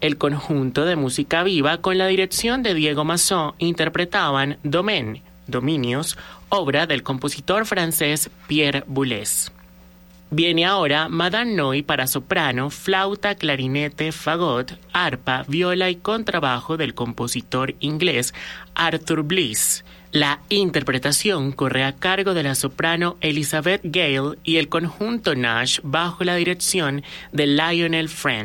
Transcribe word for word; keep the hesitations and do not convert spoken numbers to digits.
El conjunto de música viva con la dirección de Diego Masson interpretaban Domaine, Dominios, obra del compositor francés Pierre Boulez. Viene ahora Madame Noi para soprano, flauta, clarinete, fagot, arpa, viola y contrabajo del compositor inglés Arthur Bliss. La interpretación corre a cargo de la soprano Elizabeth Gale y el conjunto Nash bajo la dirección de Lionel Friend.